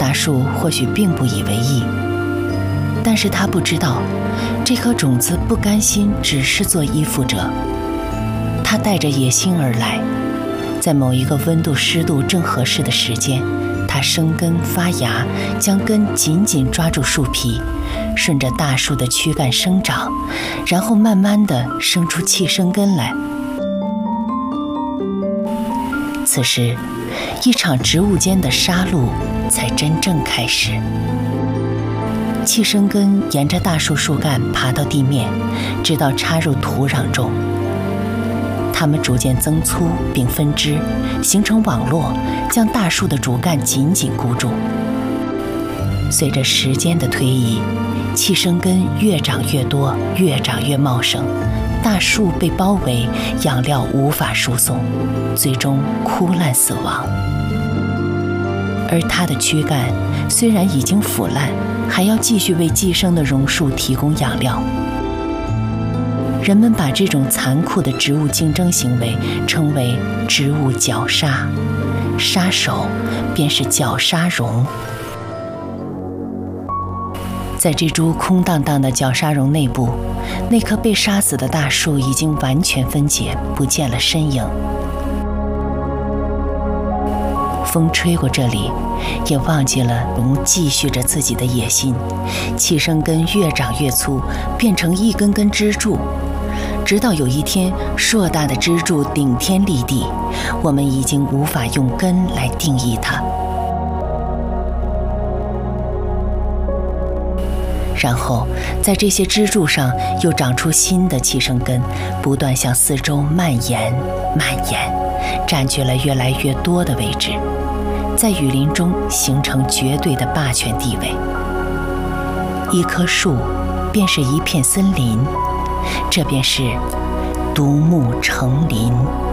大树或许并不以为意，但是他不知道，这颗种子不甘心只是做依附者，它带着野心而来，在某一个温度湿度正合适的时间，它生根发芽，将根紧紧抓住树皮，顺着大树的躯干生长，然后慢慢地生出气生根来。此时，一场植物间的杀戮才真正开始。气生根沿着大树树干爬到地面，直到插入土壤中。它们逐渐增粗并分支，形成网络，将大树的主干紧紧箍住。随着时间的推移，气生根越长越多，越长越茂盛，大树被包围，养料无法输送，最终枯烂死亡。而它的躯干虽然已经腐烂，还要继续为寄生的榕树提供养料。人们把这种残酷的植物竞争行为称为植物绞杀，杀手便是绞杀榕。在这株空荡荡的绞杀榕内部，那棵被杀死的大树已经完全分解，不见了身影。风吹过这里，也忘记了榕继续着自己的野心，气生根越长越粗，变成一根根支柱。直到有一天，硕大的支柱顶天立地，我们已经无法用根来定义它。然后，在这些支柱上又长出新的气生根，不断向四周蔓延，占据了越来越多的位置，在雨林中形成绝对的霸权地位。一棵树便是一片森林，这便是独木成林。